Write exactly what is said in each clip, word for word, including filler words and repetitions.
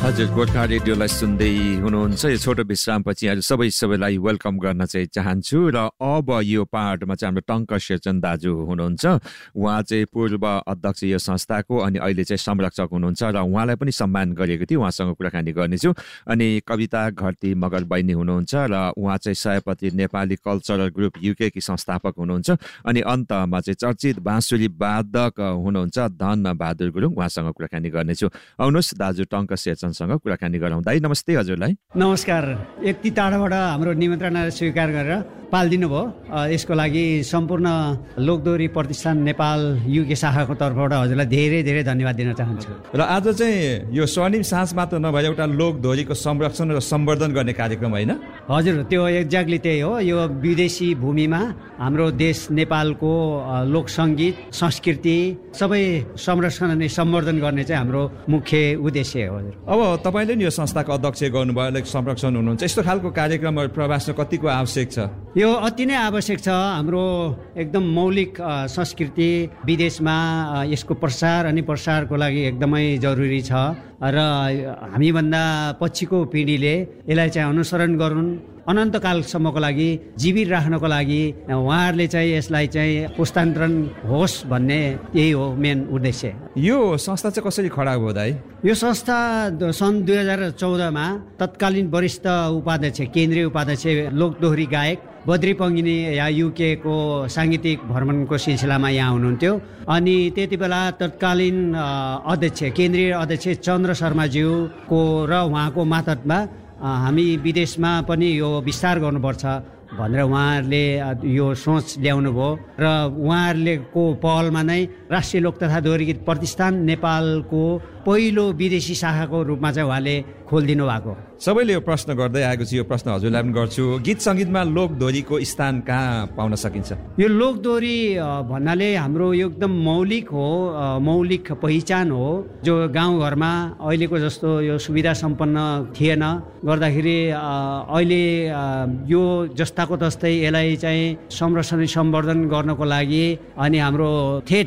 हजुर, गोर्खा रेडियोलाई सुन्दै हुनुहुन्छ। यो छोटो विश्रामपछि आज सबै सबैलाई वेलकम गर्न चाहिँ चाहन्छु। र अब यो पार्टमा चाहिँ हाम्रो टङ्क शेरचन दाजु हुनुहुन्छ। उहाँ चाहिँ पूर्व अध्यक्ष यो संस्थाको अनि अहिले चाहिँ संरक्षक हुनुहुन्छ र उहाँलाई पनि सम्मान गरिएको थियो। उहाँसँग कुराकानी गर्नेछु। अनि कविता घरती मगर बहिनी हुनुहुन्छ र उहाँ चाहिँ सयपत्री नेपाली कल्चरल ग्रुप युके की संस्थापक हुनुहुन्छ। अनि अन्तमा चाहिँ चर्चित बाँसुरी वादक हुनुहुन्छ धन बहादुर गुरुङ, उहाँसँग कुराकानी गर्नेछु। आउनुहोस् दाजु टङ्क शेरचन सँग कुराकानी गरौँ। दाइ नमस्ते हजुरलाई। नमस्कार। यति टाढाबाट हाम्रो निमन्त्रणा स्वीकार गरेर पालिदिनु भयो, यसको लागि सम्पूर्ण लोकदोहोरी प्रतिष्ठान नेपाल युके शाखाको तर्फबाट हजुरलाई धेरै धेरै धन्यवाद दिन चाहन्छु। र आज चाहिँ यो स्वर्णिम साँझ मात्र नभएर एउटा लोकदोहोरीको संरक्षण र सम्वर्धन गर्ने कार्यक्रम होइन? हजुर, त्यो एक्ज्याक्टली त्यही हो। यो विदेशी भूमिमा हाम्रो देश नेपालको लोक सङ्गीत संस्कृति सबै संरक्षण अनि सम्वर्धन गर्ने चाहिँ हाम्रो मुख्य उद्देश्य हो। हजुर, अब तपाईँले नि यो संस्थाको अध्यक्ष गर्नुभयो, अलिक संरक्षण हुनुहुन्छ, यस्तो खालको कार्यक्रमहरू प्रवासमा कतिको आवश्यक छ? यो अति नै आवश्यक छ। हाम्रो एकदम मौलिक संस्कृति विदेशमा यसको प्रसार अनि प्रसारको लागि एकदमै जरुरी छ र हामीभन्दा पछिको पिँढीले यसलाई चाहिँ अनुसरण गरून्, अनन्तकालसम्मको लागि जीवित राख्नको लागि उहाँहरूले चाहिँ यसलाई चाहिँ पुस्तान्तरण होस् भन्ने यही हो मेन उद्देश्य। यो संस्था चाहिँ कसरी खडा भयो दाइ? यो संस्था सन् दुई हजार चौधमा तत्कालीन वरिष्ठ उपाध्यक्ष केन्द्रीय उपाध्यक्ष लोकदोहोरी गायक बद्री पङ्गिनी यहाँ युके को साङ्गीतिक भ्रमणको सिलसिलामा यहाँ हुनुहुन्थ्यो। अनि त्यति बेला तत्कालीन अध्यक्ष केन्द्रीय अध्यक्ष चन्द्र शर्माज्यूको र उहाँको मातहतमा हामी विदेशमा पनि यो विस्तार गर्नुपर्छ भनेर उहाँहरूले यो सोच ल्याउनु भयो र उहाँहरूले को पहलमा नै राष्ट्रिय लोक तथा दोहोरी गीत प्रतिष्ठान नेपालको पहिलो विदेशी शाखाको रूपमा चाहिँ उहाँले खोलिदिनु भएको। सबैले यो प्रश्न गर्दै आएको छु, यो प्रश्न हजुरलाई पनि गर्छु। गीत सङ्गीतमा लोकदोहोरीको स्थान कहाँ पाउन सकिन्छ? यो लोकदोहोरी भन्नाले हाम्रो यो एकदम मौलिक हो, मौलिक पहिचान हो, जो गाउँघरमा अहिलेको जस्तो यो सुविधा सम्पन्न थिएन गर्दाखेरि अहिले यो जस्ताको तस्तै यसलाई चाहिँ संरक्षण सम्वर्धन गर्नको लागि अनि हाम्रो ठेट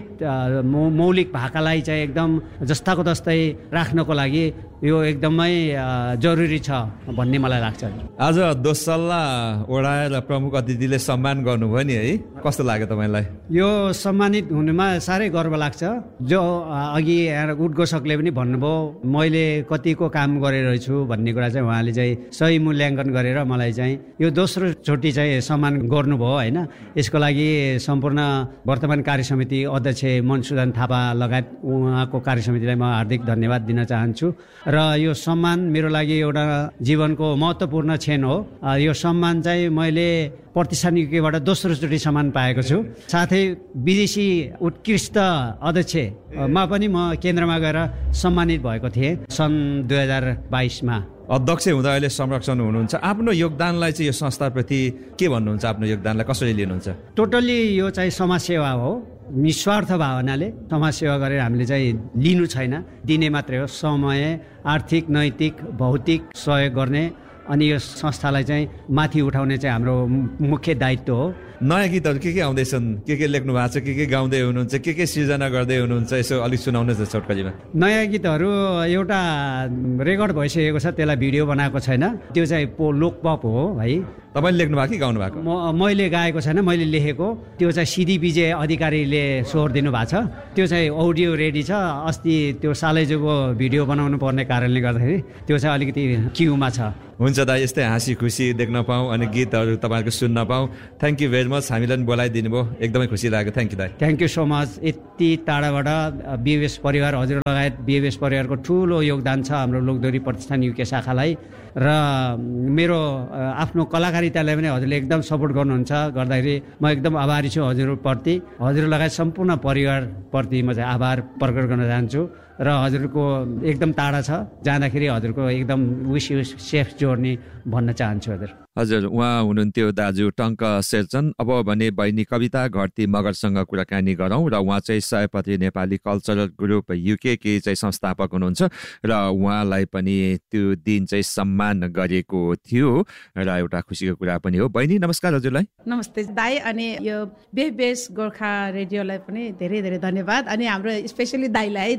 मौलिक भाकालाई चाहिँ एकदम जस्ताको तस्तै राख्नको लागि यो एकदमै जरुरी छ भन्ने मलाई लाग्छ। आज दोसल्ला ओडाएर प्रमुख अतिथिले सम्मान गर्नुभयो नि है, कस्तो लाग्यो तपाईँलाई? यो सम्मानित हुनुमा साह्रै गर्व लाग्छ। जो अघि उद्घोषकले पनि भन्नुभयो मैले कतिको काम गरेर छु भन्ने कुरा चाहिँ उहाँले चाहिँ सही मूल्याङ्कन गरेर मलाई चाहिँ यो दोस्रो चोटि चाहिँ सम्मान गर्नुभयो होइन। यसको लागि सम्पूर्ण वर्तमान कार्य समिति अध्यक्ष मनसुदन थापा लगायत उहाँको कार्य समितिलाई म हार्दिक धन्यवाद दिन चाहन्छु। र यो सम्मान मेरो लागि एउटा जीवनको महत्त्वपूर्ण क्षण हो। यो सम्मान चाहिँ मैले प्रतिष्ठान युकेबाट दोस्रो चोटि सम्मान पाएको छु। साथै विदेशी उत्कृष्ट अध्यक्षमा पनि म केन्द्रमा गएर सम्मानित भएको थिएँ सन् दुई हजार बाइसमा। अध्यक्ष हुँदा अहिले संरक्षण हुनुहुन्छ, आफ्नो योगदानलाई चाहिँ यो संस्थाप्रति के भन्नुहुन्छ? आफ्नो योगदानलाई कसरी लिनुहुन्छ? टोटल्ली यो चाहिँ समाजसेवा हो, निस्वार्थ भावनाले समाजसेवा गरेर हामीले चाहिँ लिनु छैन, दिने मात्रै हो। समय, आर्थिक, नैतिक, भौतिक सहयोग गर्ने अनि यो संस्थालाई चाहिँ माथि उठाउने चाहिँ हाम्रो मुख्य दायित्व हो। नयाँ गीतहरू के के आउँदैछन्, के के लेख्नु भएको छ, के के गाउँदै हुनुहुन्छ, के के सृजना गर्दै हुनुहुन्छ, यसो अलिक सुनाउनुहोस् छोटकरीमा। नयाँ गीतहरू एउटा रेकर्ड भइसकेको छ, त्यसलाई भिडियो बनाएको छैन, त्यो चाहिँ पो लोकपप हो भाइ। तपाईँले लेख्नु भएको कि गाउनु भएको? म मैले गाएको छैन, मैले लेखेको। त्यो चाहिँ सिडी विजय अधिकारीले स्वर दिनु भएको छ, त्यो चाहिँ अडियो रेडी छ। अस्ति त्यो सालैजुको भिडियो बनाउनु पर्ने कारणले गर्दाखेरि त्यो चाहिँ अलिकति क्युमा छ। हुन्छ दा, यस्तै हाँसी खुसी देख्न पाऊँ अनि गीतहरू तपाईँहरूको सुन्न पाऊँ। थ्याङ्क यू भेरी मच, हामीलाई पनि बोलाइदिनु भयो, एकदमै खुसी लाग्यो। थ्याङ्क यू दाइ। Thank you so much. यति टाढाबाट बिएबएस परिवार हजुर लगायत बिएबएस परिवारको ठुलो योगदान छ हाम्रो लोकदोहोरी प्रतिष्ठान युके शाखालाई र मेरो आफ्नो कलाकारितालाई पनि हजुरले एकदम सपोर्ट गर्नुहुन्छ गर्दाखेरि म एकदम आभारी छु हजुरप्रति। हजुर लगायत सम्पूर्ण परिवारप्रति म चाहिँ आभार प्रकट गर्न चाहन्छु र हजुरको एकदम टाढा छ, जाँदाखेरि हजुरको एकदम विश यु सेफ जर्नी भन्न चाहन्छु हजुर। हजुर, उहाँ हुनुहुन्थ्यो दाजु टङ्क शेरचन। अब भने बहिनी कविता घरती मगरसँग कुराकानी गरौँ र उहाँ चाहिँ सयपत्री नेपाली कल्चरल ग्रुप युके की चाहिँ संस्थापक हुनुहुन्छ र उहाँलाई पनि त्यो दिन चाहिँ सम्मान गरेको थियो र एउटा खुसीको कुरा पनि हो। बहिनी नमस्कार हजुरलाई। नमस्ते दाई, अनि यो बिएफएस गोर्खा रेडियोलाई पनि धेरै धेरै धन्यवाद। अनि हाम्रो स्पेसली दाईलाई, दाईले जहिले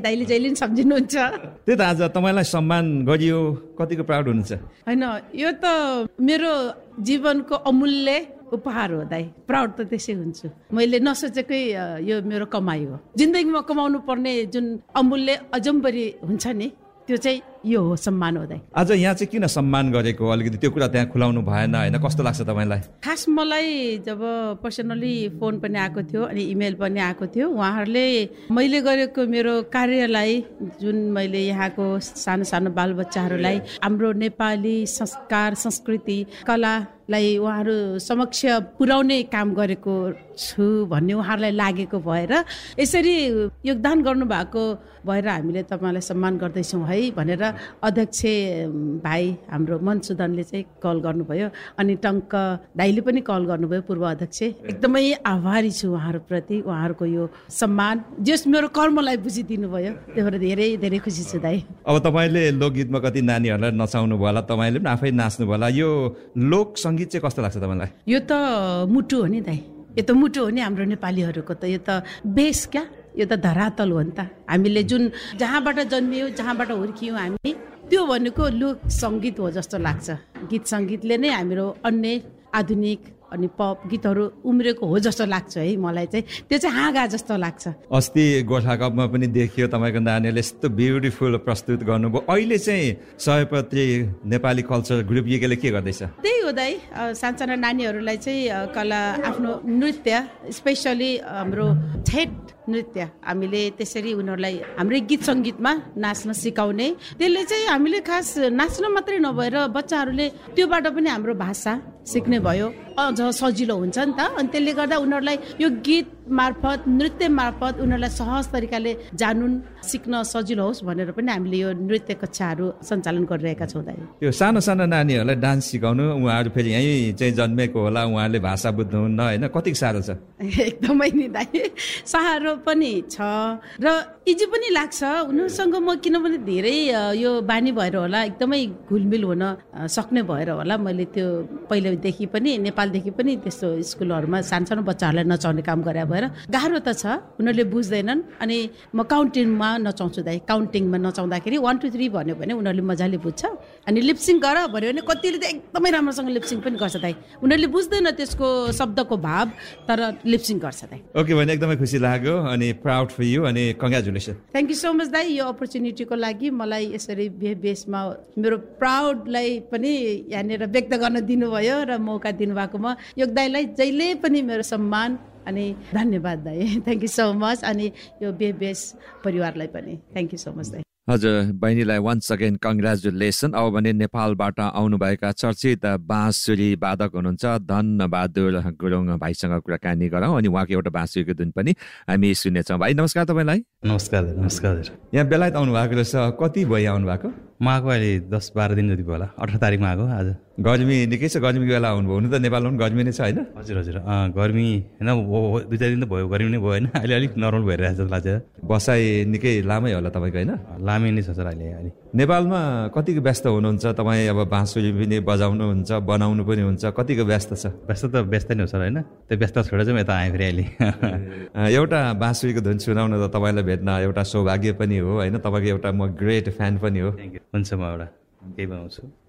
जहिले पनि सम्झिनुहुन्छ। त्यही त आज तपाईँलाई सम्मान गरियो, कतिको प्राउड हुनुहुन्छ? होइन, यो त मेरो जीवनको अमूल्य उपहार हो दाइ। प्राउड त त्यसै हुन्छु। मैले नसोचेकै यो मेरो कमाइ हो। जिन्दगीमा कमाउनु पर्ने जुन अमूल्य अजम्बरी हुन्छ नि, त्यो चाहिँ यो हो, सम्मान हो दाइ। आज यहाँ चाहिँ किन सम्मान गरेको, अलिकति त्यो कुरा त्यहाँ खुलाउनु भएन होइन? कस्तो लाग्छ तपाईँलाई? खास मलाई जब पर्सनली फोन पनि आएको थियो अनि इमेल पनि आएको थियो, उहाँहरूले मैले गरेको मेरो कार्यलाई, जुन मैले यहाँको सानो सानो बालबच्चाहरूलाई हाम्रो नेपाली संस्कार संस्कृति कलालाई उहाँहरू समक्ष पुर्याउने काम गरेको छु भन्ने उहाँहरूलाई लागेको भएर यसरी योगदान गर्नुभएको भएर हामीले तपाईँलाई सम्मान गर्दैछौँ है भनेर अध्यक्ष भाइ हाम्रो मनसुदनले चाहिँ कल गर्नुभयो अनि टङ्क दाइले पनि कल गर्नुभयो, पूर्व अध्यक्ष। एकदमै आभारी छु उहाँहरूप्रति, उहाँहरूको यो सम्मान जस मेरो कर्मलाई बुझिदिनु भयो, त्यही भएर धेरै धेरै खुसी छु दाइ। अब तपाईँले लोकगीतमा कति नानीहरूलाई नचाउनु भयो होला, तपाईँले पनि आफै नाच्नु भयो होला, यो लोक सङ्गीत चाहिँ कस्तो लाग्छ तपाईँलाई? यो त मुटु हो नि दाइ, यो त मुटु हो नि हाम्रो नेपालीहरूको त, यो त बेस क्या, यो त धरातल हो नि त। हामीले जुन जहाँबाट जन्मियौँ, जहाँबाट हुर्कियौँ हामी, त्यो भनेको लोक सङ्गीत हो जस्तो लाग्छ। गीत सङ्गीतले नै हाम्रो अन्य आधुनिक अनि पप गीतहरू उम्रेको हो जस्तो लाग्छ है मलाई चाहिँ। त्यो चाहिँ हाँगा जस्तो लाग्छ। अस्ति गोर्खा कपमा पनि देखियो तपाईँको नानीहरूले यस्तो ब्युटिफुल प्रस्तुत गर्नुभयो। अहिले चाहिँ सयपत्री नेपाली कल्चर ग्रुप यिकेले के गर्दैछ? त्यही हो दाइ, सानसाना नानीहरूलाई चाहिँ कला, आफ्नो नृत्य, स्पेसली हाम्रो ठेट नृत्य हामीले त्यसरी उनीहरूलाई हाम्रै गीत सङ्गीतमा नाच्न सिकाउने। त्यसले चाहिँ हामीले खास नाच्न मात्रै नभएर बच्चाहरूले त्योबाट पनि हाम्रो भाषा सिक्ने भयो, अझ सजिलो हुन्छ नि त। अनि त्यसले गर्दा उनीहरूलाई यो गीत मार्फत, नृत्य मार्फत उनीहरूलाई सहज तरिकाले जानुन्, सिक्न सजिलो होस् भनेर पनि हामीले यो नृत्य कक्षाहरू सञ्चालन गरिरहेका छौँ दाइ। यो सानो सानो नानीहरूलाई डान्स सिकाउनु, उहाँहरू फेरि यहीँ चाहिँ जन्मेको होला, उहाँहरूले भाषा बुझ्नुहुन्न होइन, कतिको साह्रो छ? एकदमै नि दाइ, साह्रो पनि छ र इजी पनि लाग्छ उनीहरूसँग। म किनभने धेरै यो बानी भएर होला, एकदमै घुलमिल हुन सक्ने भएर होला, मैले त्यो पहिलेदेखि पनि नेपालदेखि पनि त्यस्तो स्कुलहरूमा सानो सानो बच्चाहरूलाई नचाउने काम गरे भएर गाह्रो त छ, उनीहरूले बुझ्दैनन्। अनि म काउन्टिङमा नचाउँछु दाइ, काउन्टिङमा नचाउँदाखेरि वान टू थ्री भन्यो भने उनीहरूले मजाले बुझ्छ। अनि लिप्सिङ गर भन्यो भने कतिले त एकदमै राम्रोसँग लिप्सिङ पनि गर्छ दाइ, उनीहरूले बुझ्दैन त्यसको शब्दको भाव, तर लिप्सिङ गर्छ दाइ। ओके भने एकदमै खुसी लाग्यो अनि प्राउड फर यु अनि congratulation. Thank you so much दाइ, यो अपर्च्युनिटीको लागि मलाई यसरी बेसमा मेरो प्राउडलाई पनि यहाँनिर व्यक्त गर्न दिनुभयो र मौका दिनुभएकोमा यो दाइलाई जहिले पनि मेरो सम्मान अनि धन्यवाद दाइ। Thank you so much. अनि यो बेस परिवारलाई पनि थ्याङ्क यू सो मच दाइ। हजुर, बहिनीलाई वन्स अगेन कङ्ग्रेचुलेसन। अब भने नेपालबाट आउनुभएका चर्चित बाँसुरी वादक हुनुहुन्छ धनबहादुर गुरुङ भाइसँग कुराकानी गरौँ अनि उहाँको एउटा बाँसुरीको धुन पनि हामी सुन्नेछौँ। भाइ नमस्कार तपाईँलाई। नमस्कार नमस्कार। यहाँ बेलायत आउनु भएको रहेछ, कति भयो आउनु भएको? म आएको अहिले दस बाह्र दिन जति भयो होला, अठार तारिकमा आएको आज। गर्मी निकै छ, गर्मीको बेला आउनुभयो, हुनु त नेपालमा पनि गर्मी नै छ होइन? हजुर हजुर, गर्मी होइन, दुई चार दिन त भयो, गर्मी नै भयो होइन, अहिले अलिक नर्मल भइरहेको जस्तो लाग्छ। बसाइ निकै लामै होला तपाईँको होइन? लामै नै छ सर अहिले। अहिले नेपालमा कतिको व्यस्त हुनुहुन्छ तपाईँ? अब बाँसुरी पनि बजाउनुहुन्छ, बनाउनु पनि हुन्छ, कतिको व्यस्त छ? व्यस्त त व्यस्त नै हो सर होइन, त्यो व्यस्त छोडेर चाहिँ म यता आएँ फेरि अहिले। एउटा बाँसुरीको धुन सुनाउन त तपाईँलाई भेट्न एउटा सौभाग्य पनि हो होइन, तपाईँको एउटा म ग्रेट फ्यान पनि हो। Thank you. हुन्छ, म एउटा केही बनाउँछु।